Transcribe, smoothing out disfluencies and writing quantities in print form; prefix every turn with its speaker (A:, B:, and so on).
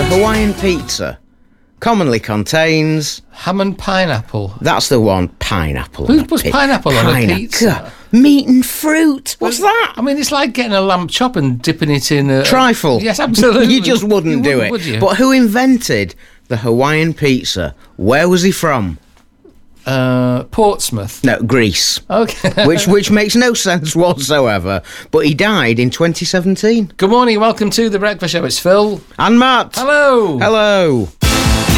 A: Hawaiian pizza commonly contains...
B: Ham and pineapple.
A: That's the one, pineapple.
B: Who puts pineapple on a pizza?
A: Meat and fruit. What's that?
B: I mean, it's like getting a lamb chop and dipping it in a...
A: Trifle.
B: Yes, absolutely.
A: You just wouldn't do it.
B: Would you?
A: But who invented the Hawaiian pizza? Where was he from?
B: Portsmouth.
A: No, Greece.
B: Okay.
A: which makes no sense whatsoever. But he died in 2017.
B: Good morning, welcome to The Breakfast Show. It's Phil.
A: And Matt.
B: Hello.
A: Hello.